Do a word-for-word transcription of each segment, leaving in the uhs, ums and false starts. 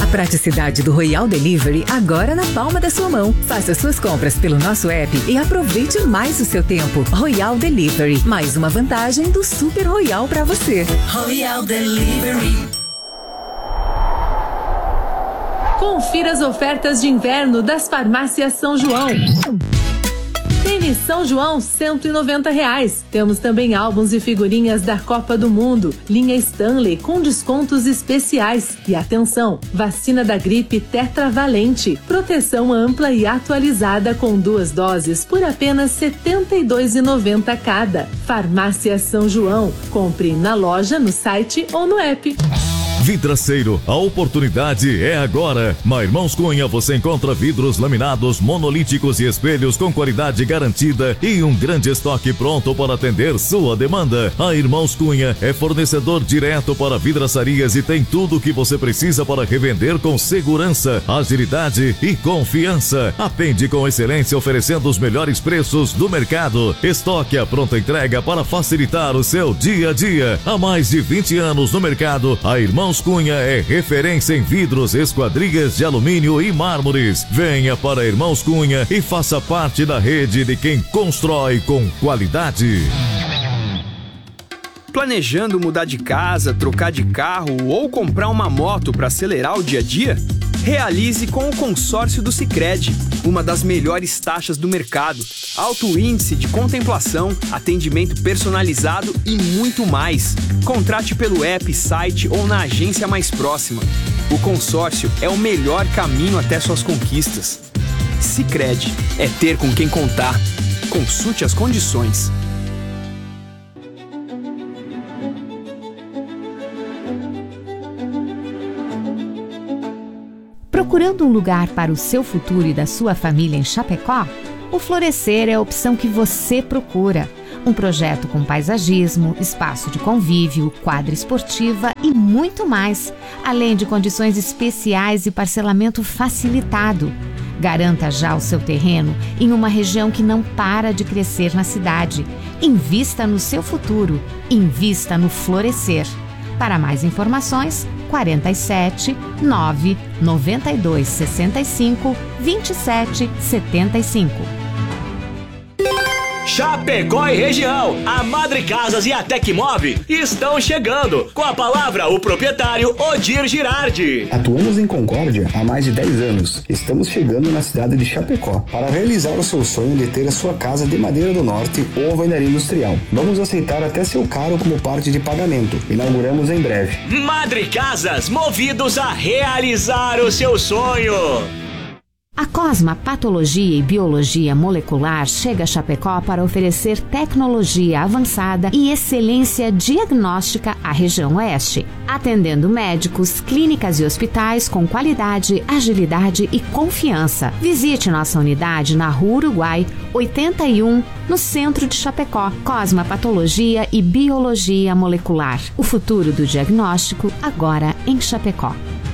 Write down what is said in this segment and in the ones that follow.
praticidade do Royal Delivery agora na palma da sua mão. Faça suas compras pelo nosso app e aproveite mais o seu tempo. Royal Delivery, mais uma vantagem do Super Royal para você. Royal Delivery. Confira as ofertas de inverno das farmácias São João. Tênis São João, cento e noventa reais. Temos também álbuns e figurinhas da Copa do Mundo, linha Stanley com descontos especiais. E atenção, vacina da gripe tetravalente, proteção ampla e atualizada com duas doses por apenas setenta e dois reais e noventa centavos cada. Farmácia São João, compre na loja, no site ou no app. Vidraceiro, a oportunidade é agora. Na Irmãos Cunha você encontra vidros laminados, monolíticos e espelhos com qualidade garantida e um grande estoque pronto para atender sua demanda. A Irmãos Cunha é fornecedor direto para vidraçarias e tem tudo o que você precisa para revender com segurança, agilidade e confiança. Atende com excelência oferecendo os melhores preços do mercado. Estoque à pronta entrega para facilitar o seu dia a dia. Há mais de vinte anos no mercado, a Irmãos Cunha é referência em vidros, esquadrias de alumínio e mármores. Venha para Irmãos Cunha e faça parte da rede de quem constrói com qualidade. Planejando mudar de casa, trocar de carro ou comprar uma moto para acelerar o dia a dia? Realize com o consórcio do Sicredi, uma das melhores taxas do mercado, alto índice de contemplação, atendimento personalizado e muito mais. Contrate pelo app, site ou na agência mais próxima. O consórcio é o melhor caminho até suas conquistas. Sicredi, é ter com quem contar. Consulte as condições. Procurando um lugar para o seu futuro e da sua família em Chapecó? O Florescer é a opção que você procura. Um projeto com paisagismo, espaço de convívio, quadra esportiva e muito mais, além de condições especiais e parcelamento facilitado. Garanta já o seu terreno em uma região que não para de crescer na cidade. Invista no seu futuro. Invista no Florescer. Para mais informações, quarenta e sete, nove, noventa e dois, sessenta e cinco, vinte e sete, setenta e cinco. Chapecó e região, a Madre Casas e a Tecmov estão chegando. Com a palavra, o proprietário Odir Girardi. Atuamos em Concórdia há mais de dez anos. Estamos chegando na cidade de Chapecó para realizar o seu sonho de ter a sua casa de madeira do norte ou alvenaria industrial. Vamos aceitar até seu carro como parte de pagamento. Inauguramos em breve. Madre Casas, movidos a realizar o seu sonho. A Cosma Patologia e Biologia Molecular chega a Chapecó para oferecer tecnologia avançada e excelência diagnóstica à região oeste, atendendo médicos, clínicas e hospitais com qualidade, agilidade e confiança. Visite nossa unidade na Rua Uruguai, oitenta e um, no centro de Chapecó. Cosma Patologia e Biologia Molecular. O futuro do diagnóstico agora em Chapecó.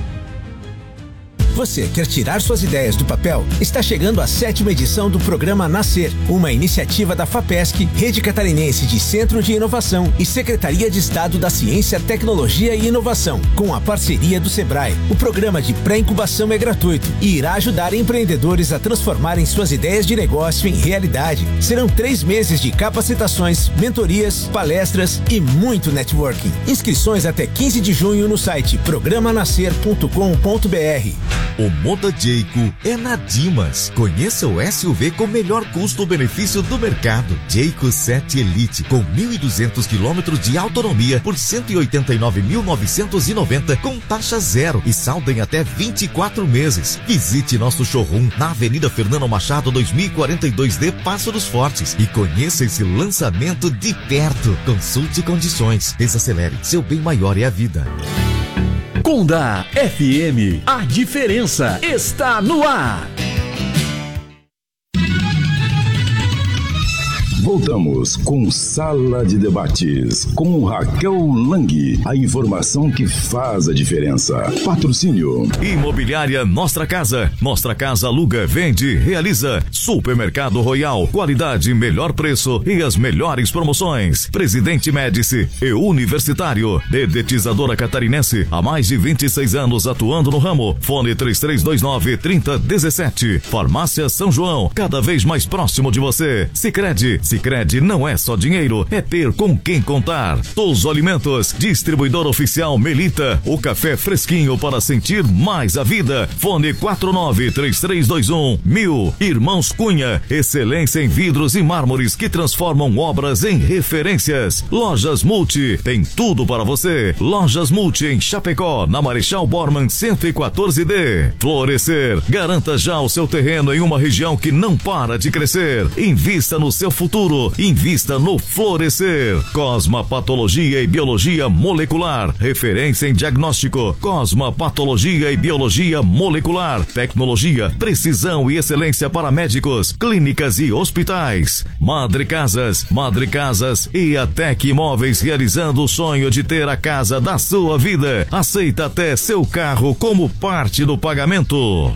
Você quer tirar suas ideias do papel? Está chegando a sétima edição do programa Nascer, uma iniciativa da FAPESC, Rede Catarinense de Centro de Inovação e Secretaria de Estado da Ciência, Tecnologia e Inovação, com a parceria do Sebrae. O programa de pré-incubação é gratuito e irá ajudar empreendedores a transformarem suas ideias de negócio em realidade. Serão três meses de capacitações, mentorias, palestras e muito networking. Inscrições até quinze de junho no site programa nascer ponto com ponto b r. O Moda Jayco é na Dimas. Conheça o S U V com melhor custo-benefício do mercado. Jayco sete Elite, com mil e duzentos quilômetros de autonomia por cento e oitenta e nove mil novecentos e noventa com taxa zero e saldo em até vinte e quatro meses. Visite nosso showroom na Avenida Fernando Machado dois mil e quarenta e dois D, Passo dos Fortes, e conheça esse lançamento de perto. Consulte condições. Desacelere. Seu bem maior é a vida. Conda F M, a diferença está no ar. Voltamos com Sala de Debates, com Raquel Lang. A informação que faz a diferença. Patrocínio. Imobiliária Nostra Casa. Nostra Casa aluga, vende, realiza. Supermercado Royal. Qualidade, melhor preço e as melhores promoções. Presidente Médici e Universitário. Dedetizadora Catarinense. Há mais de vinte e seis anos atuando no ramo. Fone três três dois nove, três zero um sete. Farmácia São João. Cada vez mais próximo de você. Sicredi. Sicredi não é só dinheiro, é ter com quem contar. Touso Alimentos. Distribuidor oficial Melita. O café fresquinho para sentir mais a vida. Fone quatro nove três três dois um mil. Irmãos Cunha. Excelência em vidros e mármores que transformam obras em referências. Lojas Multi. Tem tudo para você. Lojas Multi em Chapecó, na Marechal Bormann cento e quatorze D. Florescer. Garanta já o seu terreno em uma região que não para de crescer. Invista no seu futuro. Invista no Florescer. Cosma Patologia e Biologia Molecular. Referência em diagnóstico. Cosma Patologia e Biologia Molecular. Tecnologia, precisão e excelência para médicos, clínicas e hospitais. Madre Casas. Madre Casas e a Tec Imóveis, realizando o sonho de ter a casa da sua vida. Aceita até seu carro como parte do pagamento.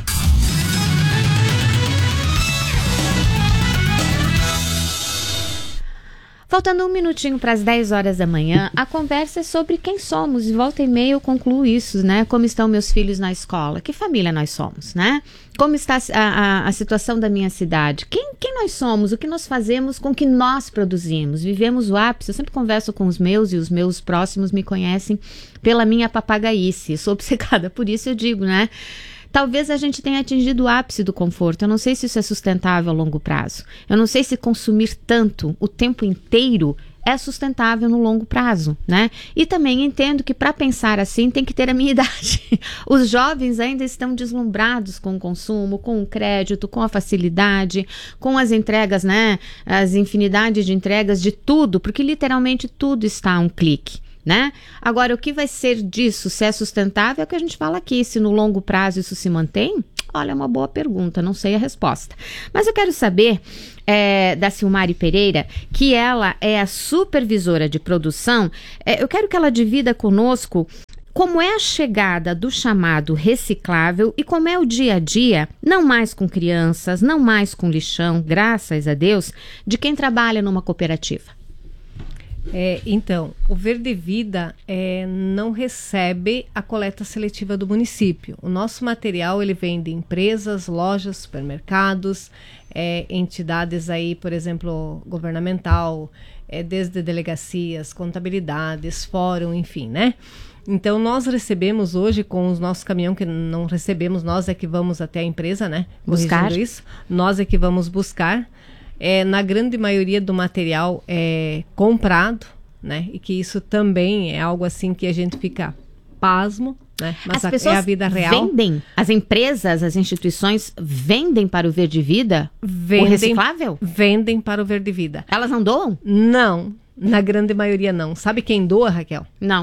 Faltando um minutinho para as dez horas da manhã, a conversa é sobre quem somos. E volta e meia eu concluo isso, né? Como estão meus filhos na escola? Que família nós somos, né? Como está a, a, a situação da minha cidade? Quem, quem nós somos? O que nós fazemos com o que nós produzimos? Vivemos o ápice? Eu sempre converso com os meus e os meus próximos me conhecem pela minha papagaice. Eu sou obcecada por isso, eu digo, né? Talvez a gente tenha atingido o ápice do conforto. Eu não sei se isso é sustentável a longo prazo. Eu não sei se consumir tanto o tempo inteiro é sustentável no longo prazo, né? E também entendo que para pensar assim tem que ter a minha idade. Os jovens ainda estão deslumbrados com o consumo, com o crédito, com a facilidade, com as entregas, né? As infinidades de entregas de tudo, porque literalmente tudo está a um clique. Né? Agora, o que vai ser disso? Se é sustentável, é o que a gente fala aqui. Se no longo prazo isso se mantém? Olha, é uma boa pergunta, não sei a resposta. Mas eu quero saber é, da Silmari Pereira, que ela é a supervisora de produção. É, eu quero que ela divida conosco como é a chegada do chamado reciclável e como é o dia a dia, não mais com crianças, não mais com lixão, graças a Deus, de quem trabalha numa cooperativa. É, então, o Verde Vida é, não recebe a coleta seletiva do município. O nosso material ele vem de empresas, lojas, supermercados, é, entidades aí, por exemplo, governamental, é, desde delegacias, contabilidades, fórum, enfim, né? Então, nós recebemos hoje com os nossos caminhões, que não recebemos, nós é que vamos até a empresa, né? Buscar. Isso, nós é que vamos buscar. É, na grande maioria do material é comprado, né? E que isso também é algo assim que a gente fica pasmo, né? Mas as pessoas é a vida real. Vendem, as empresas, as instituições vendem para o Verde Vida vendem, o reciclável? Vendem para o Verde Vida. Elas não doam? Não, na grande maioria não. Sabe quem doa, Raquel? Não.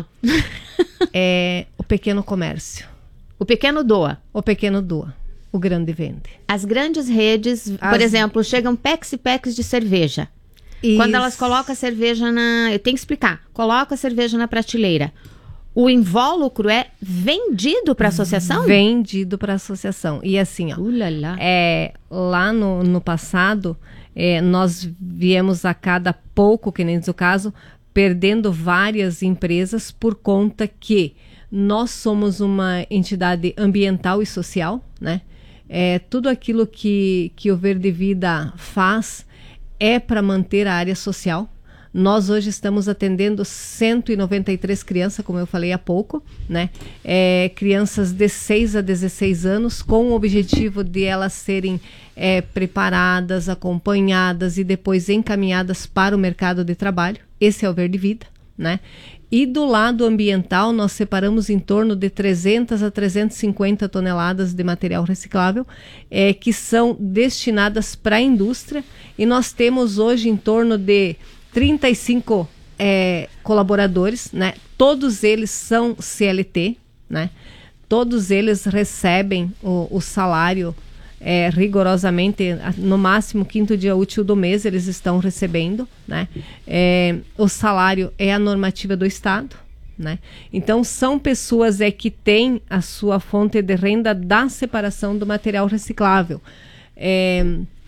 É o pequeno comércio. O pequeno doa? O pequeno doa. O grande vende. As grandes redes, As... por exemplo, chegam packs e packs de cerveja. Isso. Quando elas colocam a cerveja na... Eu tenho que explicar. Coloca a cerveja na prateleira. O invólucro é vendido para a associação? Vendido para a associação. E assim, ó, Ulala. É, lá no, no passado, é, nós viemos a cada pouco, que nem diz o caso, perdendo várias empresas por conta que nós somos uma entidade ambiental e social, né? É, tudo aquilo que, que o Verde Vida faz é para manter a área social. Nós hoje estamos atendendo cento e noventa e três crianças, como eu falei há pouco, né? É, crianças de seis a dezesseis anos, com o objetivo de elas serem é, preparadas, acompanhadas e depois encaminhadas para o mercado de trabalho. Esse é o Verde Vida, né? E do lado ambiental, nós separamos em torno de trezentas a trezentas e cinquenta toneladas de material reciclável, é, que são destinadas para a indústria. E nós temos hoje em torno de trinta e cinco é, colaboradores, né? Todos eles são C L T, né? Todos eles recebem o, o salário é, rigorosamente, no máximo quinto dia útil do mês eles estão recebendo, né? É, o salário é a normativa do Estado, né? Então são pessoas é, que têm a sua fonte de renda da separação do material reciclável. É,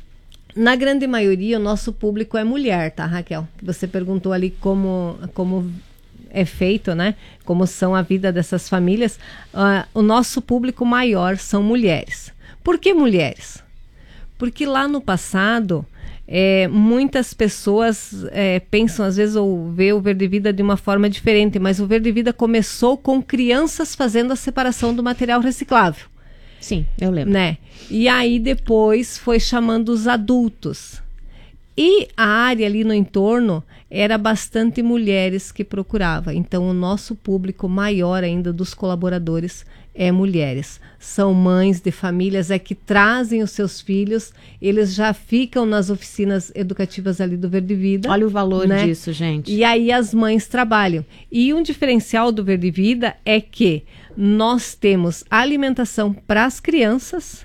na grande maioria o nosso público é mulher, tá, Raquel? Você perguntou ali como, como é feito, né? Como são a vida dessas famílias. Uh, o nosso público maior são mulheres. Por que mulheres? Porque lá no passado, é, muitas pessoas é, pensam, às vezes, ou vê o Verde Vida de uma forma diferente, mas o Verde Vida começou com crianças fazendo a separação do material reciclável. Sim, eu lembro. Né? E aí depois foi chamando os adultos. E a área ali no entorno era bastante mulheres que procurava. Então o nosso público maior ainda dos colaboradores é mulheres. São mães de famílias é que trazem os seus filhos, eles já ficam nas oficinas educativas ali do Verde Vida. Olha o valor, né, disso, gente. E aí as mães trabalham. E um diferencial do Verde Vida é que nós temos alimentação para as crianças,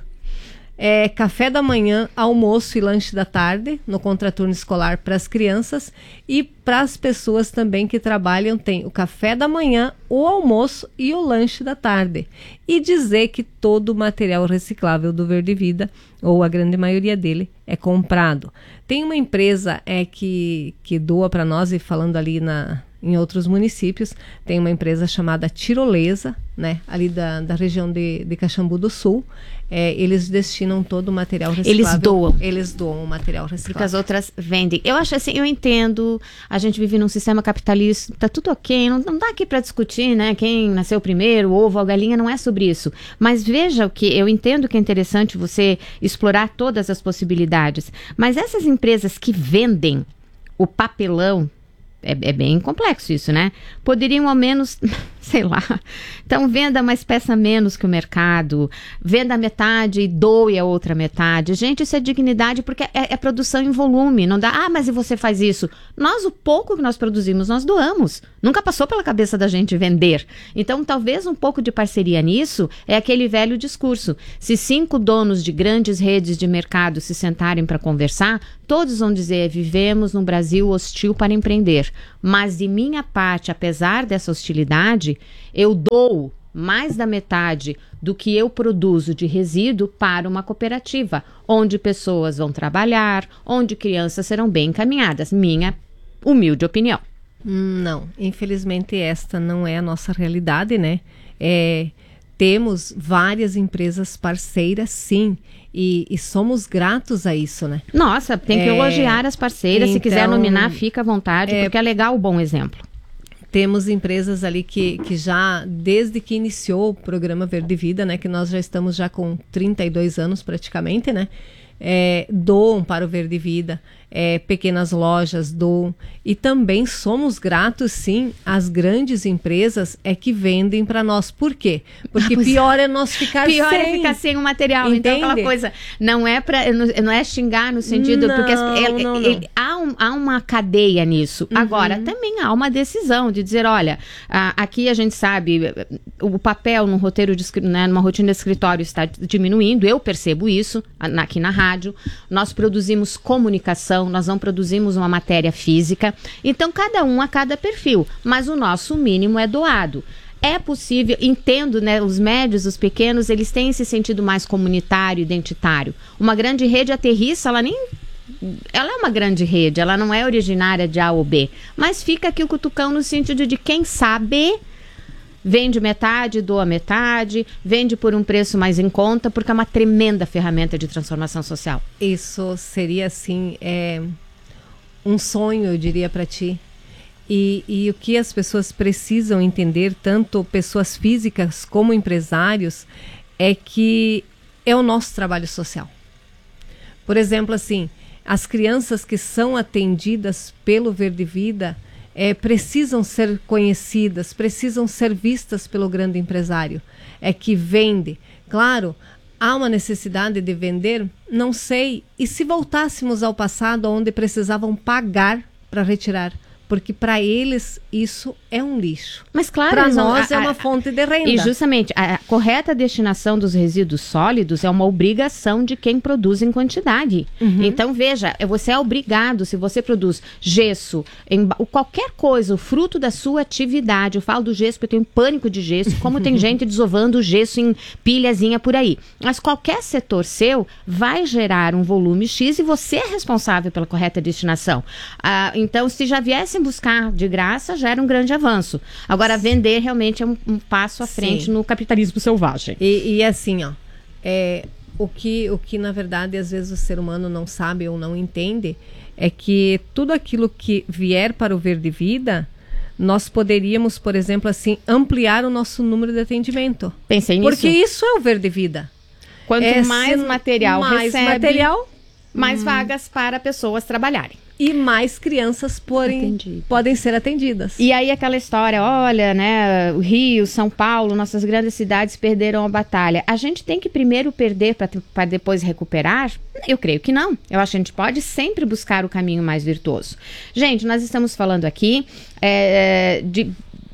é, café da manhã, almoço e lanche da tarde, no contraturno escolar para as crianças, e para as pessoas também que trabalham tem o café da manhã, o almoço e o lanche da tarde. E dizer que todo o material reciclável do Verde Vida, ou a grande maioria dele, é comprado. Tem uma empresa é, que, que doa para nós, e falando ali na... em outros municípios, tem uma empresa chamada Tirolesa, né, ali da, da região de, de Caxambu do Sul. É, eles destinam todo o material reciclável. Eles doam. Eles doam o material reciclável. Porque as outras vendem. Eu acho assim, eu entendo, a gente vive num sistema capitalista, tá tudo ok, não, não dá aqui para discutir, né, quem nasceu primeiro, o ovo ou a galinha, não é sobre isso. Mas veja o que, eu entendo que é interessante você explorar todas as possibilidades, mas essas empresas que vendem o papelão, É, é bem complexo isso, né? Poderiam ao menos, sei lá, então venda mais peça menos que o mercado, venda metade e doe a outra metade. Gente, isso é dignidade porque é, é produção em volume, não dá, ah, mas e você faz isso? Nós, o pouco que nós produzimos, nós doamos. Nunca passou pela cabeça da gente vender. Então, talvez um pouco de parceria nisso é aquele velho discurso. Se cinco donos de grandes redes de mercado se sentarem para conversar, todos vão dizer, vivemos num Brasil hostil para empreender. Mas de minha parte, apesar dessa hostilidade, eu dou mais da metade do que eu produzo de resíduo para uma cooperativa, onde pessoas vão trabalhar, onde crianças serão bem encaminhadas. Minha humilde opinião. Não, infelizmente esta não é a nossa realidade, né? É, temos várias empresas parceiras, sim, e, e somos gratos a isso, né? Nossa, tem que é, elogiar as parceiras, então, se quiser nominar, fica à vontade, é, porque é legal o bom exemplo. Temos empresas ali que, que já, desde que iniciou o programa Verde Vida, né, que nós já estamos já com trinta e dois anos praticamente, né, é, doam para o Verde Vida, é, pequenas lojas doam, e também somos gratos, sim, às grandes empresas é que vendem para nós. Por quê? Porque ah, pior é nós ficar pior sem. Pior é ficar sem o material. Entende? Então, aquela coisa, não é, pra, não é xingar no sentido, não, porque as, ele, não, ele, não. há, um, há uma cadeia nisso. Uhum. Agora, também há uma decisão de dizer, olha, a, aqui a gente sabe, o papel num roteiro, de, né, numa rotina de escritório está diminuindo, eu percebo isso aqui na rádio, nós produzimos comunicação, nós não produzimos uma matéria física, então cada um a cada perfil, mas o nosso mínimo é doado. É possível, entendo, né, os médios, os pequenos, eles têm esse sentido mais comunitário, identitário. Uma grande rede aterrissa, ela nem... Ela é uma grande rede, ela não é originária de A ou B, mas fica aqui o cutucão no sentido de quem sabe... Vende metade, doa metade, vende por um preço mais em conta, porque é uma tremenda ferramenta de transformação social. Isso seria, assim, é, um sonho, eu diria, para ti. E, e o que as pessoas precisam entender, tanto pessoas físicas como empresários, é que é o nosso trabalho social. Por exemplo, assim, as crianças que são atendidas pelo Verde Vida, É, precisam ser conhecidas, precisam ser vistas pelo grande empresário, é que vende. Claro, há uma necessidade de vender? Não sei. E se voltássemos ao passado, onde precisavam pagar para retirar? Porque para eles isso é um lixo. Mas claro, para nós nós a, é uma a, fonte de renda. E justamente a correta destinação dos resíduos sólidos é uma obrigação de quem produz em quantidade. Uhum. Então veja, você é obrigado, se você produz gesso, em, qualquer coisa, o fruto da sua atividade, eu falo do gesso porque eu tenho pânico de gesso, como tem gente desovando gesso em pilhazinha por aí. Mas qualquer setor seu vai gerar um volume X e você é responsável pela correta destinação. Ah, então, se já viessem buscar de graça, já era um grande avanço. Agora, vender realmente é um, um passo à frente. Sim. No capitalismo selvagem. E, e assim, ó, é, o, que, o que na verdade às vezes o ser humano não sabe ou não entende é que tudo aquilo que vier para o Verde Vida, nós poderíamos, por exemplo, assim, ampliar o nosso número de atendimento. Pensei nisso. Porque isso é o Verde Vida. Quanto é mais material mais recebe, material, mais hum. vagas para pessoas trabalharem. E mais crianças porem, podem ser atendidas. E aí aquela história, olha, né, o Rio, São Paulo, nossas grandes cidades perderam a batalha. A gente tem que primeiro perder para depois recuperar? Eu creio que não. Eu acho que a gente pode sempre buscar o caminho mais virtuoso. Gente, nós estamos falando aqui é, de...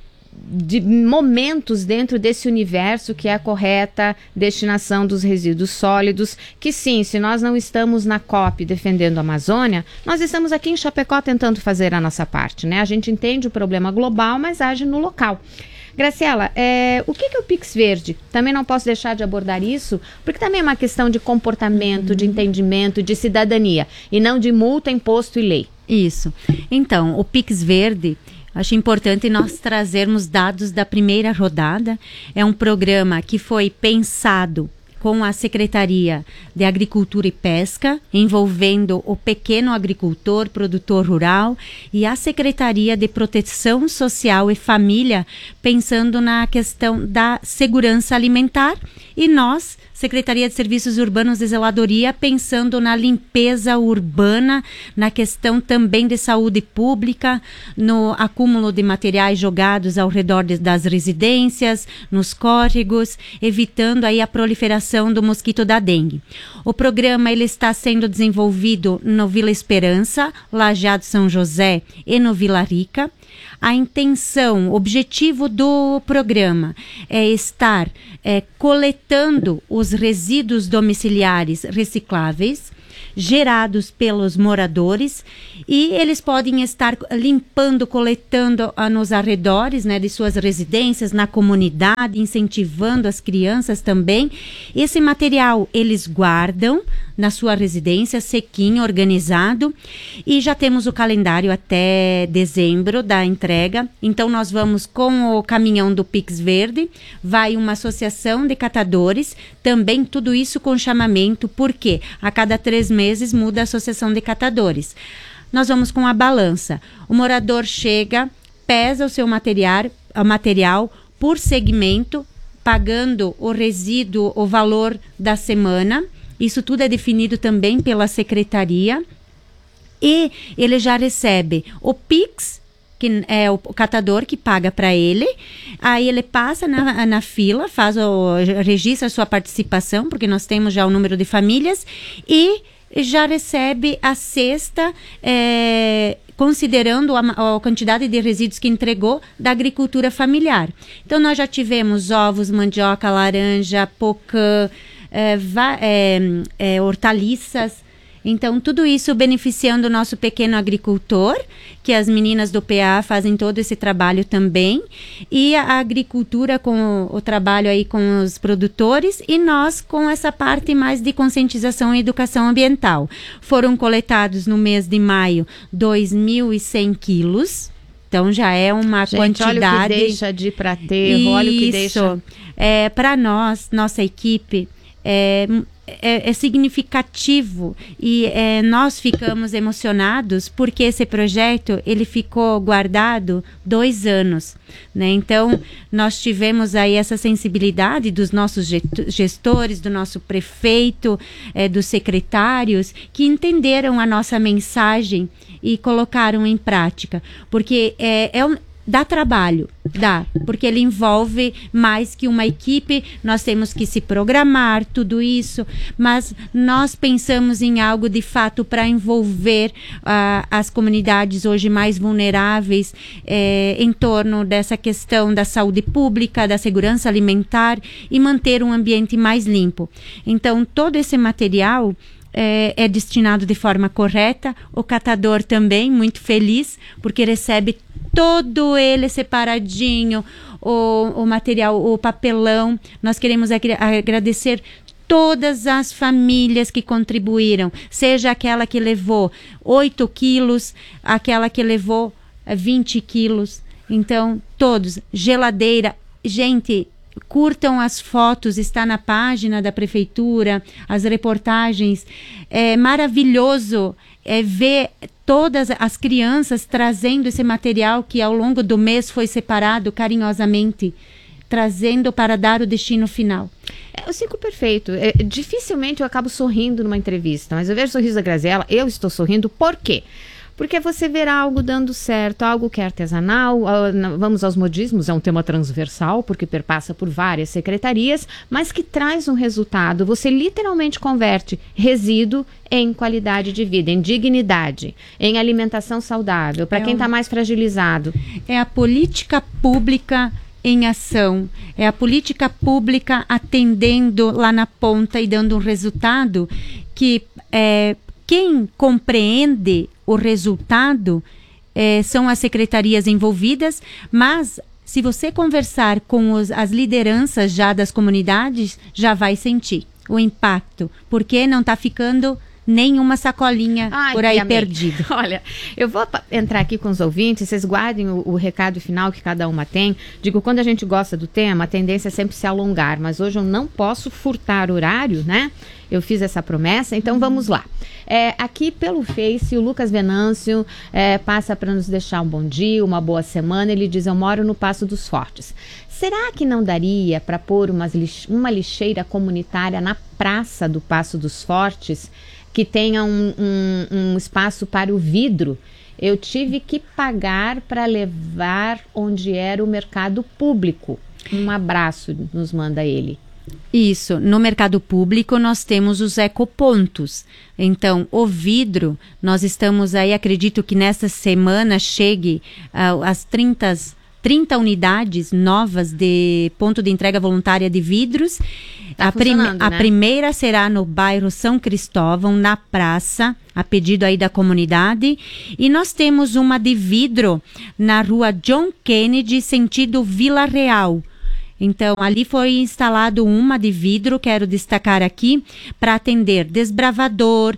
de momentos dentro desse universo que é a correta destinação dos resíduos sólidos, que sim, se nós não estamos na COP defendendo a Amazônia, nós estamos aqui em Chapecó tentando fazer a nossa parte, né? A gente entende o problema global, mas age no local. Graciela, é, o que, que é o Pix Verde? Também não posso deixar de abordar isso, porque também é uma questão de comportamento, uhum. de entendimento, de cidadania, e não de multa, imposto e lei. Isso. Então, o Pix Verde... Acho importante nós trazermos dados da primeira rodada. É um programa que foi pensado com a Secretaria de Agricultura e Pesca, envolvendo o pequeno agricultor, produtor rural, e a Secretaria de Proteção Social e Família, pensando na questão da segurança alimentar, e nós, Secretaria de Serviços Urbanos e Zeladoria, pensando na limpeza urbana, na questão também de saúde pública, no acúmulo de materiais jogados ao redor de, das residências, nos córregos, evitando aí a proliferação do mosquito da dengue. O programa ele está sendo desenvolvido no Vila Esperança, Lajeado São José e no Vila Rica. A intenção, o objetivo do programa é estar é, coletando os resíduos domiciliares recicláveis gerados pelos moradores, e eles podem estar limpando, coletando ah, nos arredores, né, de suas residências, na comunidade, incentivando as crianças também. Esse material eles guardam na sua residência, sequinho, organizado, e já temos o calendário até dezembro da entrega. Então nós vamos com o caminhão do Pix Verde, vai uma associação de catadores, também tudo isso com chamamento, porque a cada três meses muda a associação de catadores. Nós vamos com a balança. O morador chega, pesa o seu material, o material por segmento, pagando o resíduo, o valor da semana. Isso tudo é definido também pela secretaria. E ele já recebe o Pix, que é o catador que paga para ele. Aí ele passa na, na fila, faz o, registra a sua participação, porque nós temos já o número de famílias, e já recebe a cesta, é, considerando a, a quantidade de resíduos que entregou da agricultura familiar. Então, nós já tivemos ovos, mandioca, laranja, pocã, é, va, é, é, hortaliças. Então, tudo isso beneficiando o nosso pequeno agricultor, que as meninas do P A fazem todo esse trabalho também, e a agricultura com o, o trabalho aí com os produtores, e nós com essa parte mais de conscientização e educação ambiental. Foram coletados no mês de maio dois mil e cem quilos. Então já é uma Gente, quantidade. Olha o que deixa de ir para aterro, olha o que deixa. É, para nós, nossa equipe, é, É, é significativo, e é, nós ficamos emocionados porque esse projeto ele ficou guardado dois anos, né? Então nós tivemos aí essa sensibilidade dos nossos gestores, do nosso prefeito, é, dos secretários, que entenderam a nossa mensagem e colocaram em prática, porque é, é um Dá trabalho, dá, porque ele envolve mais que uma equipe, nós temos que se programar, tudo isso, mas nós pensamos em algo de fato para envolver uh, as comunidades hoje mais vulneráveis eh, em torno dessa questão da saúde pública, da segurança alimentar e manter um ambiente mais limpo. Então, todo esse material É, é destinado de forma correta, o catador também muito feliz, porque recebe todo ele separadinho, o, o material, o papelão. Nós queremos ag- agradecer todas as famílias que contribuíram, seja aquela que levou oito quilos, aquela que levou vinte quilos, então todos, geladeira, gente, curtam as fotos, está na página da prefeitura, as reportagens. É maravilhoso é, ver todas as crianças trazendo esse material que ao longo do mês foi separado carinhosamente, trazendo para dar o destino final. É o ciclo perfeito. É, dificilmente eu acabo sorrindo numa entrevista, mas eu vejo o sorriso da Graziela, eu estou sorrindo, por quê? Porque você verá algo dando certo, algo que é artesanal, vamos aos modismos, é um tema transversal, porque perpassa por várias secretarias, mas que traz um resultado. Você literalmente converte resíduo em qualidade de vida, em dignidade, em alimentação saudável, para é quem está um... mais fragilizado. É a política pública em ação, é a política pública atendendo lá na ponta e dando um resultado que é, quem compreende o resultado eh, são as secretarias envolvidas, mas se você conversar com os, as lideranças já das comunidades, já vai sentir o impacto, porque não está ficando nenhuma sacolinha Ai, por aí perdida. Olha, eu vou entrar aqui com os ouvintes, vocês guardem o, o recado final que cada uma tem. Digo, quando a gente gosta do tema, a tendência é sempre se alongar, mas hoje eu não posso furtar horário, né? Eu fiz essa promessa, então uhum. vamos lá. É, aqui pelo Face, o Lucas Venâncio é, passa para nos deixar um bom dia, uma boa semana. Ele diz, eu moro no Passo dos Fortes. Será que não daria para pôr umas lix- uma lixeira comunitária na praça do Passo dos Fortes, que tenha um, um, um espaço para o vidro? Eu tive que pagar para levar onde era o mercado público. Um abraço, nos manda ele. Isso, no mercado público nós temos os ecopontos. Então, o vidro, nós estamos aí, acredito que nesta semana chegue uh, as trinta, trinta unidades novas de ponto de entrega voluntária de vidros. Tá a, prim- né? a primeira será no bairro São Cristóvão, na praça, a pedido aí da comunidade. E nós temos uma de vidro na rua John Kennedy, sentido Vila Real. Então, ali foi instalado uma de vidro, quero destacar aqui, para atender Desbravador,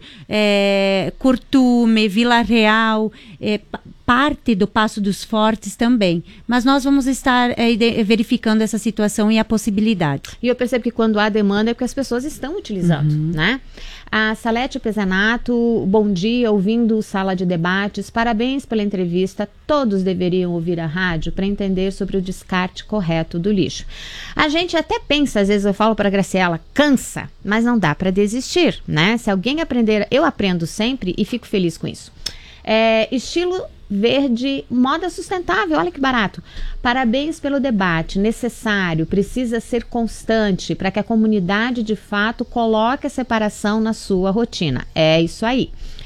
é, Curtume, Vila Real, é, parte do Passo dos Fortes também. Mas nós vamos estar é, de, verificando essa situação e a possibilidade. E eu percebo que quando há demanda é porque as pessoas estão utilizando, uhum. né? A Salete Pesanato, bom dia, ouvindo Sala de Debates, parabéns pela entrevista, todos deveriam ouvir a rádio para entender sobre o descarte correto do lixo. A gente até pensa, às vezes eu falo para a Graciela, cansa, mas não dá para desistir, né? Se alguém aprender, eu aprendo sempre e fico feliz com isso. É, estilo verde, moda sustentável, olha que barato. Parabéns pelo debate, necessário, precisa ser constante para que a comunidade de fato coloque a separação na sua rotina. É isso aí.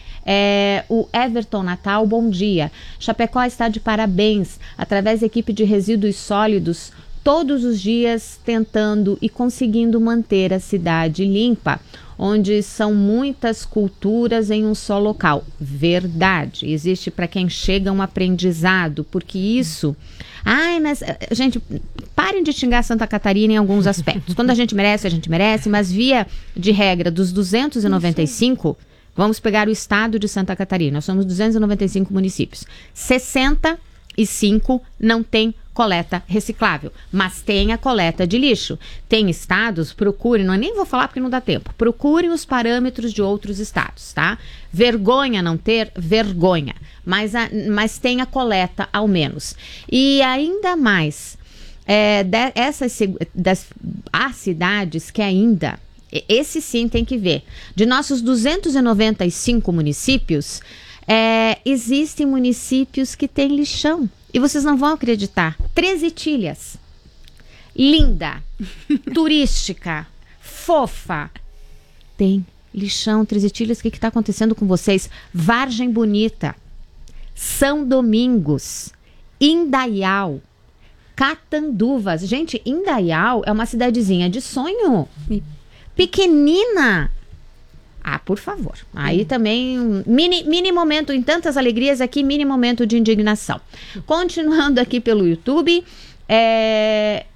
É, o Everton Natal, bom dia. Chapecó está de parabéns, através da equipe de resíduos sólidos, todos os dias tentando e conseguindo manter a cidade limpa, onde são muitas culturas em um só local. Verdade, existe para quem chega um aprendizado, porque isso... Ai, mas, gente, parem de xingar Santa Catarina em alguns aspectos. Quando a gente merece, a gente merece, mas via de regra dos duzentos e noventa e cinco, vamos pegar o estado de Santa Catarina, nós somos duzentos e noventa e cinco municípios. sessenta e cinco não tem coleta reciclável, mas tem a coleta de lixo. Tem estados, procurem, não, nem vou falar porque não dá tempo, procurem os parâmetros de outros estados, tá? Vergonha não ter, vergonha, mas, a, mas tem a coleta ao menos. E ainda mais, é, de, essas, das, há cidades que ainda, esse sim tem que ver, de nossos duzentos e noventa e cinco municípios, É, existem municípios que têm lixão. E vocês não vão acreditar. treze Itilhas. Linda, turística, fofa. Tem lixão, Treze Itilhas. O que está acontecendo com vocês? Vargem Bonita, São Domingos, Indaial, Catanduvas. Gente, Indaial é uma cidadezinha de sonho. Pequenina. Ah, por favor. Aí hum. também, mini, mini momento, em tantas alegrias aqui, mini momento de indignação. Continuando aqui pelo YouTube, é...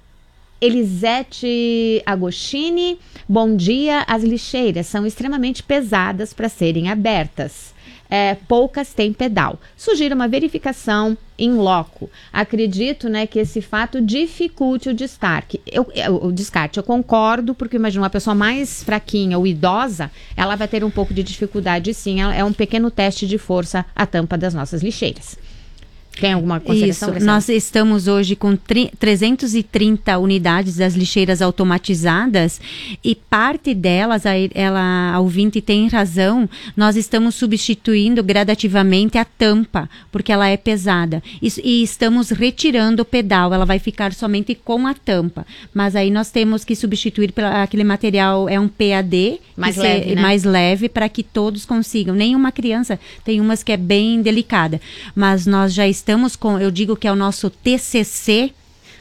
Elisete Agostini, bom dia. As lixeiras são extremamente pesadas para serem abertas. É, poucas têm pedal. Sugiro uma verificação em loco. Acredito, né, que esse fato dificulte o descarte. Eu, eu, o descarte. Eu concordo, porque imagina uma pessoa mais fraquinha ou idosa, ela vai ter um pouco de dificuldade, sim. É um pequeno teste de força a tampa das nossas lixeiras. Tem alguma consideração? Isso, nós estamos hoje com trezentas e trinta unidades das lixeiras automatizadas e parte delas, a, ela, a ouvinte tem razão, nós estamos substituindo gradativamente a tampa, porque ela é pesada. E, e estamos retirando o pedal, ela vai ficar somente com a tampa. Mas aí nós temos que substituir por aquele material, é um P A D, mais leve, se, né? mais leve, para que todos consigam. Nenhuma criança, tem umas que é bem delicada, mas nós já estamos Estamos com, eu digo que é o nosso T C C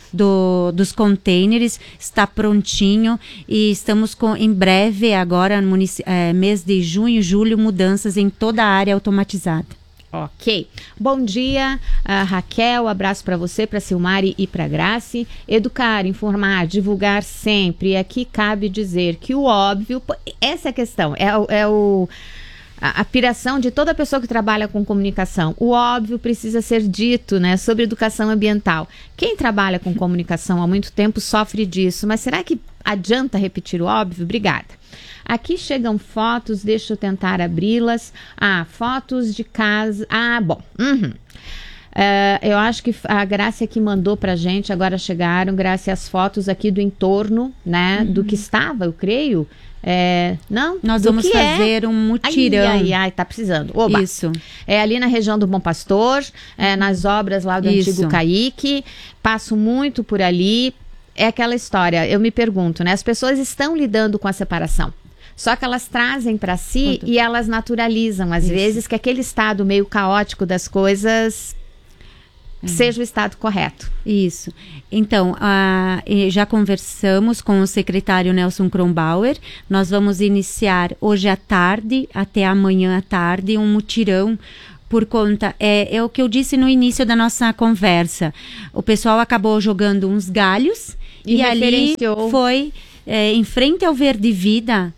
do, dos containers, está prontinho e estamos com, em breve, agora, no é, mês de junho, julho, mudanças em toda a área automatizada. Ok. Bom dia, uh, Raquel, abraço para você, para Silmari e para Grace. Educar, informar, divulgar sempre. Aqui cabe dizer que o óbvio, essa é a questão, é, é o... a piração de toda pessoa que trabalha com comunicação. O óbvio precisa ser dito, né, sobre educação ambiental. Quem trabalha com comunicação há muito tempo sofre disso, mas será que adianta repetir o óbvio? Obrigada. Aqui chegam fotos, deixa eu tentar abri-las. Ah, fotos de casa. Ah, bom. Uhum. Uh, eu acho que a Graça que mandou pra gente, agora chegaram, Graça, as fotos aqui do entorno, né, uhum. do que estava, eu creio. É, não, nós vamos fazer é? um mutirão. Ai, ai, ai, tá precisando. Oba. Isso. É ali na região do Bom Pastor, é, nas obras lá do Isso. antigo Caique. Passo muito por ali. É aquela história, eu me pergunto, né? As pessoas estão lidando com a separação. Só que elas trazem para si Tudo. e elas naturalizam, às Isso. vezes, que aquele estado meio caótico das coisas Hum. seja o estado correto. Isso. Então, uh, já conversamos com o secretário Nelson Kronbauer. Nós vamos iniciar hoje à tarde, até amanhã à tarde, um mutirão por conta... É, é o que eu disse no início da nossa conversa. O pessoal acabou jogando uns galhos e, e ali foi é, em frente ao Verde Vida.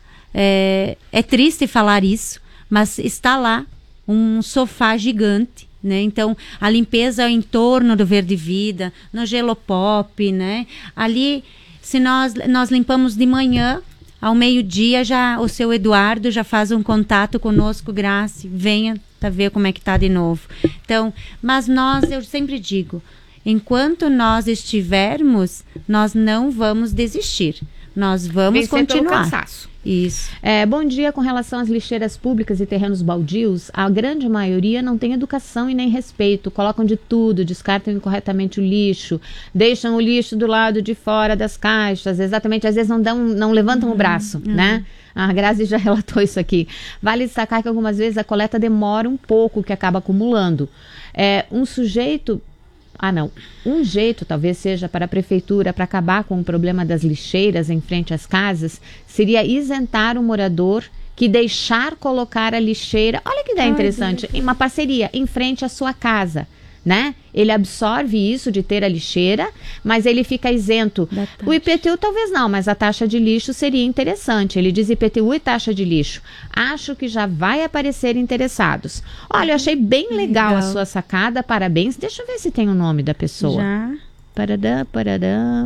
É, é triste falar isso, mas está lá um sofá gigante. Né? Então, a limpeza em torno do Verde Vida, no Gelopop, né? Ali, se nós, nós limpamos de manhã, ao meio-dia, já o seu Eduardo já faz um contato conosco, Grace, venha para ver como é que tá de novo. Então, mas nós, eu sempre digo, enquanto nós estivermos, nós não vamos desistir. Nós vamos Vencer continuar. Pelo cansaço. Isso. É, bom dia. Com relação às lixeiras públicas e terrenos baldios, a grande maioria não tem educação e nem respeito. Colocam de tudo, descartam incorretamente o lixo, deixam o lixo do lado de fora das caixas, exatamente, às vezes não, dão, não levantam uhum, o braço, uhum. né? A Grazi já relatou isso aqui. Vale destacar que algumas vezes a coleta demora um pouco, que acaba acumulando. É, um sujeito... Ah, não. Um jeito, talvez seja para a prefeitura, para acabar com o problema das lixeiras em frente às casas, seria isentar o morador que deixar colocar a lixeira, olha que ideia Ai, interessante, Deus. em uma parceria, em frente à sua casa, né? Ele absorve isso de ter a lixeira, mas ele fica isento. O I P T U talvez não, mas a taxa de lixo seria interessante. Ele diz I P T U e taxa de lixo. Acho que já vai aparecer interessados. Olha, eu achei bem legal, legal. a sua sacada, parabéns. Deixa eu ver se tem o nome da pessoa. Já. Paradã, paradã.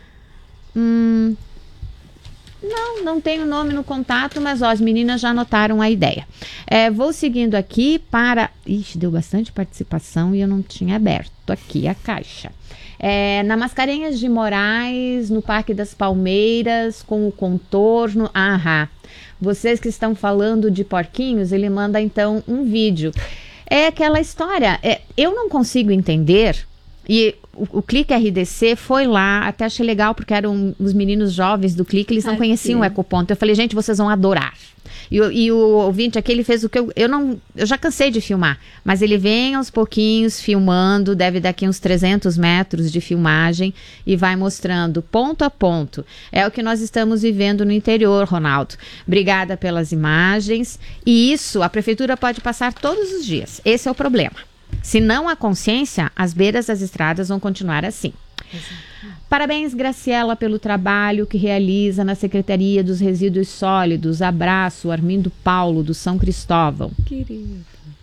Hum... Não, não tem o nome no contato, mas ó, as meninas já anotaram a ideia. É, vou seguindo aqui para... Ixi, deu bastante participação e eu não tinha aberto aqui a caixa. É, na Mascarenhas de Moraes, no Parque das Palmeiras, com o contorno... Aham. Vocês que estão falando de porquinhos, ele manda então um vídeo. É aquela história, é, eu não consigo entender, e o, o Clique R D C foi lá, até achei legal, porque eram os meninos jovens do Clique, eles não ah, conheciam sim. o Ecoponto. Eu falei, gente, vocês vão adorar. E, e o ouvinte aqui, ele fez o que eu, eu não, eu já cansei de filmar, mas ele vem aos pouquinhos filmando, deve daqui uns trezentos metros de filmagem e vai mostrando ponto a ponto. É o que nós estamos vivendo no interior, Ronaldo. Obrigada pelas imagens. E isso a prefeitura pode passar todos os dias. Esse é o problema. Se não há consciência, as beiras das estradas vão continuar assim. Exato. Parabéns, Graciela, pelo trabalho que realiza na Secretaria dos Resíduos Sólidos. Abraço, Armindo Paulo, do São Cristóvão. Querido.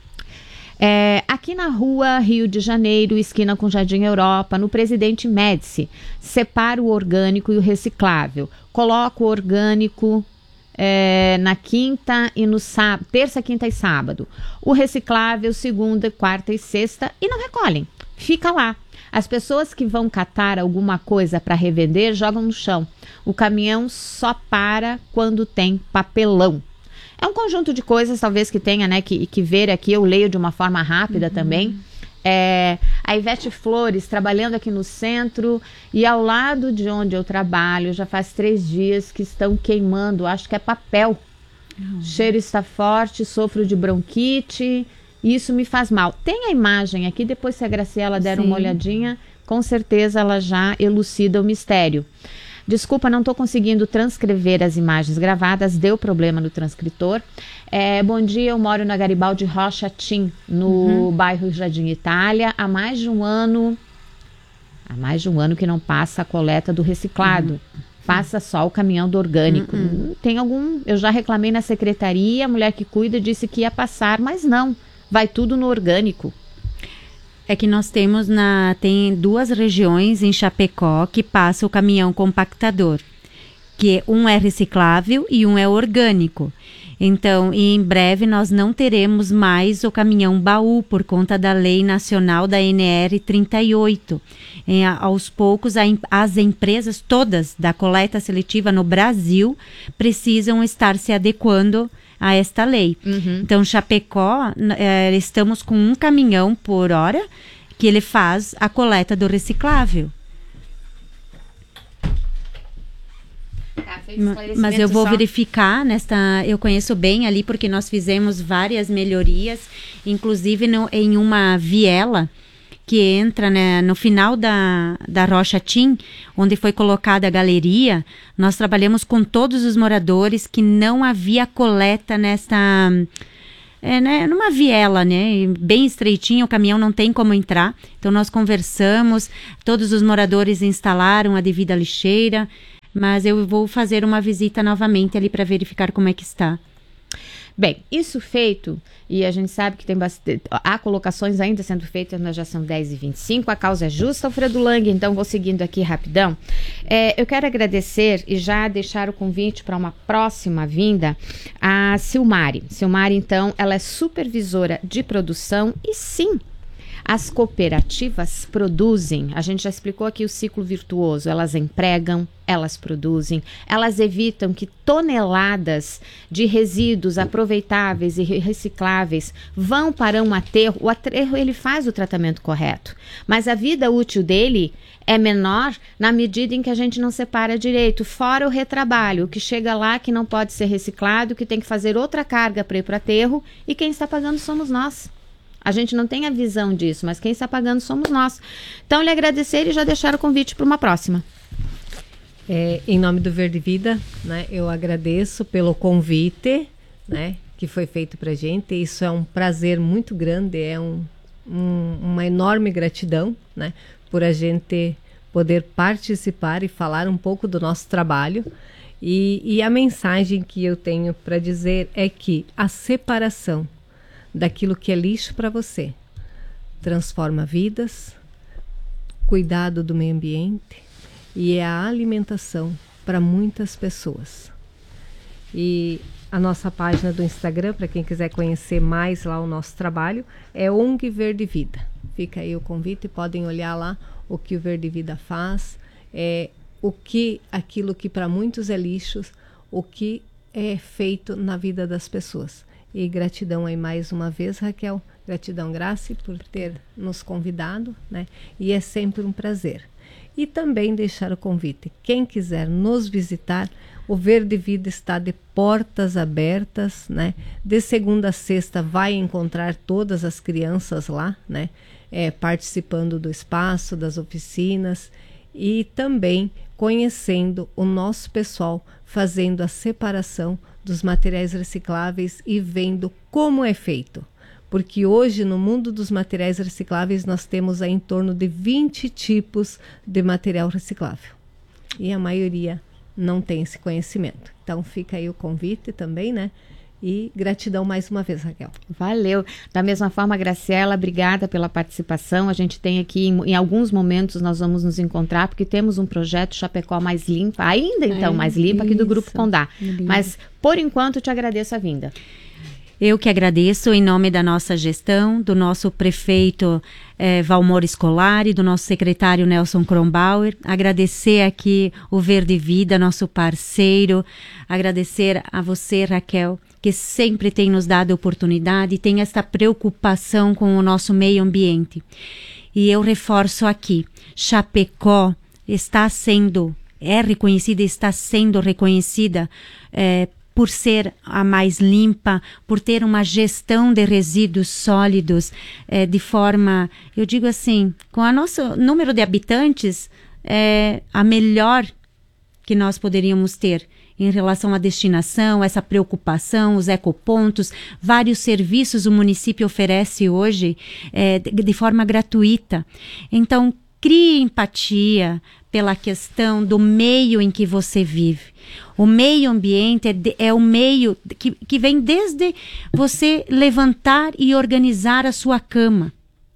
É, aqui na rua Rio de Janeiro, esquina com Jardim Europa, no Presidente Médici, separa o orgânico e o reciclável. Coloca o orgânico é, na quinta e no sábado, terça, quinta e sábado. O reciclável, segunda, quarta e sexta, e não recolhem. Fica lá. As pessoas que vão catar alguma coisa para revender jogam no chão. O caminhão só para quando tem papelão. É um conjunto de coisas, talvez, que tenha, né, que, que ver aqui. Eu leio de uma forma rápida uhum. também. É, a Ivete Flores, trabalhando aqui no centro, e ao lado de onde eu trabalho, já faz três dias que estão queimando, acho que é papel. Uhum. O cheiro está forte, sofro de bronquite... Isso me faz mal. Tem a imagem aqui, depois se a Graciela der Sim. uma olhadinha, com certeza ela já elucida o mistério. Desculpa, não estou conseguindo transcrever as imagens gravadas, deu problema no transcritor. É, bom dia, eu moro na Garibaldi Rocha Tim, no uhum. bairro Jardim Itália, há mais de um ano, há mais de um ano que não passa a coleta do reciclado. Uhum. Passa só o caminhão do orgânico. Uhum. Tem algum... Eu já reclamei na secretaria, a mulher que cuida disse que ia passar, mas não. Vai tudo no orgânico. É que nós temos na tem duas regiões em Chapecó que passa o caminhão compactador, que um é reciclável e um é orgânico. Então, em breve nós não teremos mais o caminhão baú por conta da lei nacional da N R trinta e oito. É, aos poucos, a, as empresas todas da coleta seletiva no Brasil precisam estar se adequando a esta lei. Uhum. Então, Chapecó, é, estamos com um caminhão por hora que ele faz a coleta do reciclável. Tá, mas eu vou só verificar nesta... Eu conheço bem ali porque nós fizemos várias melhorias, inclusive no, em uma viela que entra, né, no final da, da Rocha Tim, onde foi colocada a galeria. Nós trabalhamos com todos os moradores que não havia coleta nesta... É, né, numa viela, né, bem estreitinha, o caminhão não tem como entrar. Então nós conversamos, todos os moradores instalaram a devida lixeira, mas eu vou fazer uma visita novamente ali para verificar como é que está. Bem, isso feito, e a gente sabe que tem bastante, há colocações ainda sendo feitas, nós já são dez e vinte e cinco, a causa é justa, Alfredo Lang, então vou seguindo aqui rapidão. É, eu quero agradecer e já deixar o convite para uma próxima vinda a Silmari. Silmari, então, ela é supervisora de produção e sim, as cooperativas produzem, a gente já explicou aqui o ciclo virtuoso, elas empregam, elas produzem, elas evitam que toneladas de resíduos aproveitáveis e recicláveis vão para um aterro. O aterro, ele faz o tratamento correto, mas a vida útil dele é menor na medida em que a gente não separa direito, fora o retrabalho, o que chega lá que não pode ser reciclado, que tem que fazer outra carga para ir para o aterro, e quem está pagando somos nós. A gente não tem a visão disso, mas quem está pagando somos nós. Então, lhe agradecer e já deixar o convite para uma próxima. É, em nome do Verde Vida, né, eu agradeço pelo convite, né, que foi feito para a gente. Isso é um prazer muito grande, é um, um, uma enorme gratidão, né, por a gente poder participar e falar um pouco do nosso trabalho. E, e a mensagem que eu tenho para dizer é que a separação daquilo que é lixo para você transforma vidas, cuidado do meio ambiente e é a alimentação para muitas pessoas. E a nossa página do Instagram, para quem quiser conhecer mais lá o nosso trabalho, é O N G Verde Vida. Fica aí o convite, podem olhar lá o que o Verde Vida faz, é, o que aquilo que para muitos é lixo, o que é feito na vida das pessoas. E gratidão aí mais uma vez, Raquel. Gratidão, Grace, por ter nos convidado, né? E é sempre um prazer. E também deixar o convite. Quem quiser nos visitar, o Verde Vida está de portas abertas, né? De segunda a sexta vai encontrar todas as crianças lá, né? É, participando do espaço, das oficinas e também conhecendo o nosso pessoal, fazendo a separação dos materiais recicláveis e vendo como é feito. Porque hoje, no mundo dos materiais recicláveis, nós temos aí em torno de vinte tipos de material reciclável. E a maioria não tem esse conhecimento. Então, fica aí o convite também, né? E gratidão mais uma vez, Raquel. Valeu. Da mesma forma, Graciela, obrigada pela participação. A gente tem aqui, em, em alguns momentos, nós vamos nos encontrar, porque temos um projeto Chapecó Mais Limpa, ainda então é, mais limpa, aqui do Grupo Condá. Mas, por enquanto, te agradeço a vinda. Eu que agradeço em nome da nossa gestão, do nosso prefeito eh, Valmor Scolari, do nosso secretário Nelson Kronbauer, agradecer aqui o Verde Vida, nosso parceiro, agradecer a você, Raquel, que sempre tem nos dado oportunidade e tem esta preocupação com o nosso meio ambiente. E eu reforço aqui, Chapecó está sendo, é reconhecida e está sendo reconhecida eh, por ser a mais limpa, por ter uma gestão de resíduos sólidos eh, de forma, eu digo assim, com o nosso número de habitantes, é a melhor que nós poderíamos ter em relação à destinação, essa preocupação, os ecopontos, vários serviços o município oferece hoje eh, de, de forma gratuita. Então, crie empatia pela questão do meio em que você vive. O meio ambiente é, de, é o meio que, que vem desde você levantar e organizar a sua cama,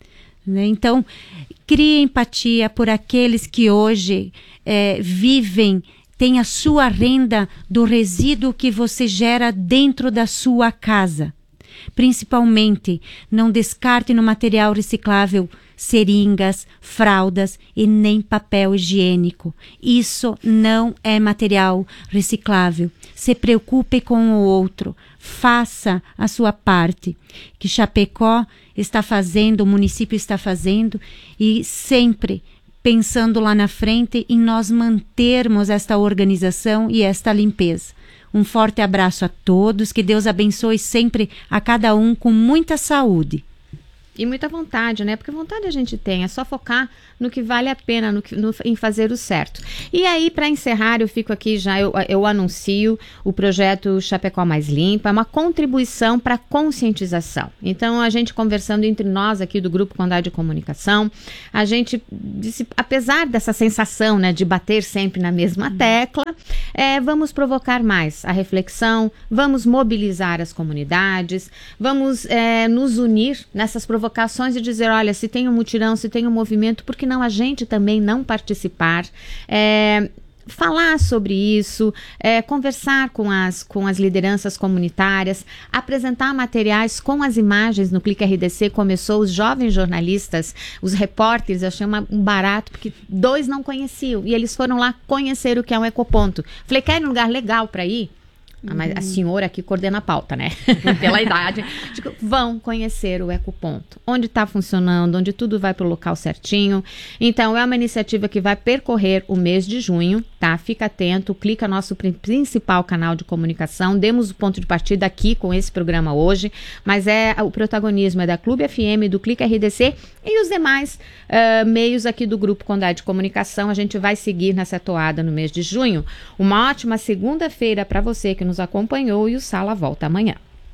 né? Então, crie empatia por aqueles que hoje é, vivem, têm a sua renda do resíduo que você gera dentro da sua casa. Principalmente, não descarte no material reciclável seringas, fraldas e nem papel higiênico. Isso não é material reciclável. Se preocupe com o outro. Faça a sua parte. Que Chapecó está fazendo, o município está fazendo, e sempre pensando lá na frente em nós mantermos esta organização e esta limpeza. Um forte abraço a todos, que Deus abençoe sempre a cada um com muita saúde. E muita vontade, né? Porque vontade a gente tem, é só focar no que vale a pena, no que, no, em fazer o certo. E aí, para encerrar, eu fico aqui já, eu, eu anuncio o projeto Chapecó Mais Limpa, uma contribuição para conscientização. Então, a gente conversando entre nós aqui do Grupo Condá de Comunicação, a gente disse, apesar dessa sensação, né, de bater sempre na mesma tecla, é, vamos provocar mais a reflexão, vamos mobilizar as comunidades, vamos é, nos unir nessas provocações e dizer, olha, se tem um mutirão, se tem um movimento, por que não a gente também não participar? É, falar sobre isso, é, conversar com as, com as lideranças comunitárias, apresentar materiais com as imagens no Clique R D C. Começou os jovens jornalistas, os repórteres, eu achei uma, um barato, porque dois não conheciam, e eles foram lá conhecer o que é um ecoponto. Falei, quer ir num lugar legal para ir? Ah, mas a senhora aqui coordena a pauta, né? Pela idade. Digo, vão conhecer o ecoponto. Onde está funcionando, onde tudo vai para o local certinho. Então, é uma iniciativa que vai percorrer o mês de junho, tá? Fica atento, clica no nosso principal canal de comunicação. Demos o ponto de partida aqui com esse programa hoje, mas é o protagonismo é da Clube F M, do Clique R D C e os demais uh, meios aqui do Grupo Condá de Comunicação. A gente vai seguir nessa toada no mês de junho. Uma ótima segunda-feira para você que nos acompanhou, e o Sala volta amanhã.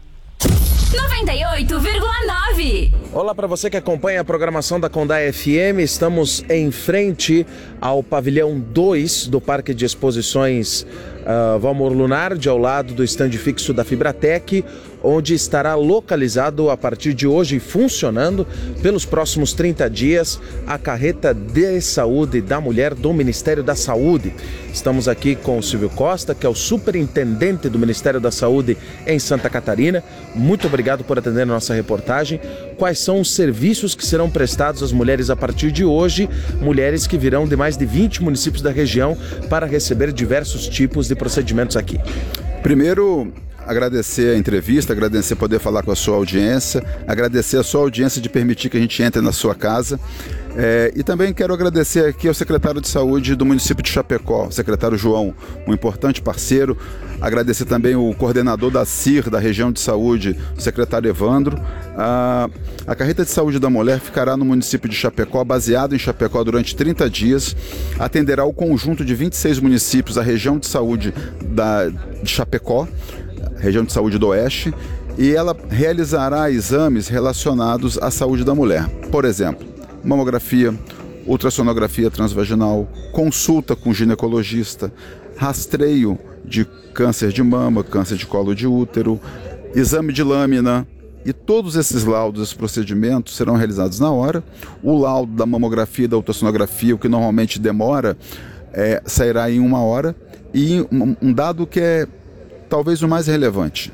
noventa e oito vírgula nove. Olá para você que acompanha a programação da Condá F M. Estamos em frente ao pavilhão dois do Parque de Exposições uh, Valmor Lunardi, ao lado do estande fixo da Fibratec, onde estará localizado a partir de hoje e funcionando pelos próximos trinta dias a carreta de saúde da mulher do Ministério da Saúde. Estamos aqui com o Silvio Costa, que é o superintendente do Ministério da Saúde em Santa Catarina. Muito obrigado por atender a nossa reportagem. Quais são os serviços que serão prestados às mulheres a partir de hoje? Mulheres que virão de mais de vinte municípios da região para receber diversos tipos de procedimentos aqui. Primeiro, agradecer a entrevista, agradecer poder falar com a sua audiência, agradecer a sua audiência de permitir que a gente entre na sua casa. É, e também quero agradecer aqui ao secretário de Saúde do município de Chapecó, o secretário João, um importante parceiro. Agradecer também o coordenador da C I R, da região de saúde, o secretário Evandro. A, a carreta de saúde da mulher ficará no município de Chapecó, baseado em Chapecó durante trinta dias. Atenderá o conjunto de vinte e seis municípios, a região de saúde da, de Chapecó, região de saúde do Oeste, e ela realizará exames relacionados à saúde da mulher. Por exemplo, mamografia, ultrassonografia transvaginal, consulta com ginecologista, rastreio de câncer de mama, câncer de colo de útero, exame de lâmina, e todos esses laudos, esses procedimentos serão realizados na hora. O laudo da mamografia e da ultrassonografia, o que normalmente demora, é, sairá em uma hora. E um, um dado que é talvez o mais relevante.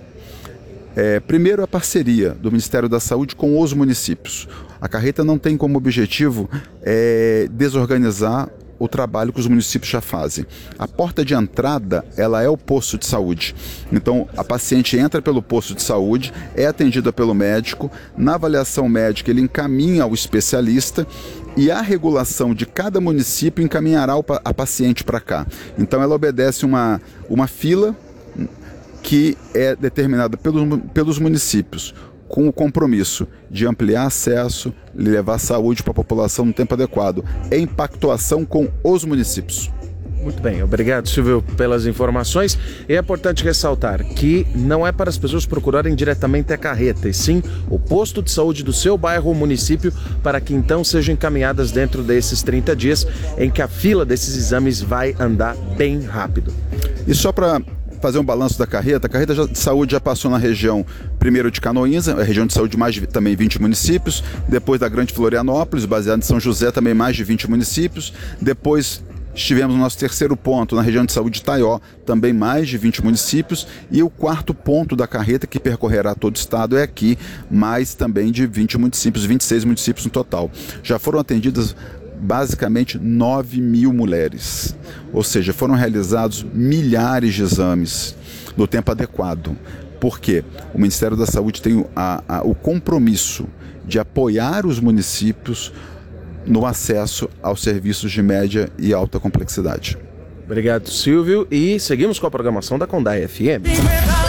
É, primeiro, a parceria do Ministério da Saúde com os municípios. A carreta não tem como objetivo é, desorganizar o trabalho que os municípios já fazem. A porta de entrada, ela é o posto de saúde. Então, a paciente entra pelo posto de saúde, é atendida pelo médico, na avaliação médica ele encaminha ao especialista e a regulação de cada município encaminhará a paciente para cá. Então, ela obedece uma, uma fila que é determinada pelos, pelos municípios, com o compromisso de ampliar acesso, levar saúde para a população no tempo adequado, em pactuação com os municípios. Muito bem, obrigado, Silvio, pelas informações. É importante ressaltar que não é para as pessoas procurarem diretamente a carreta, e sim o posto de saúde do seu bairro ou município, para que então sejam encaminhadas dentro desses trinta dias, em que a fila desses exames vai andar bem rápido. E só para fazer um balanço da carreta, a carreta de saúde já passou na região, primeiro de Canoinhas, a região de saúde de mais de também vinte municípios, depois da Grande Florianópolis, baseado em São José, também mais de vinte municípios, depois estivemos no nosso terceiro ponto, na região de saúde de Taió, também mais de vinte municípios, e o quarto ponto da carreta, que percorrerá todo o estado, é aqui, mais também de vinte municípios, vinte e seis municípios no total. Já foram atendidas basicamente nove mil mulheres, ou seja, foram realizados milhares de exames no tempo adequado. Por quê? O Ministério da Saúde tem a, a, o compromisso de apoiar os municípios no acesso aos serviços de média e alta complexidade. Obrigado, Silvio, e seguimos com a programação da Condá F M.